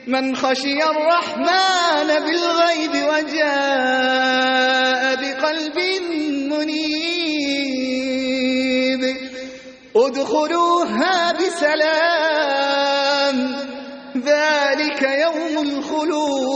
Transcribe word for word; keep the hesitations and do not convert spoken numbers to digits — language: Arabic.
من خشي الرحمن بالغيب وجاء بقلب منيب ادخلوها بسلام ذلك يوم الخلود.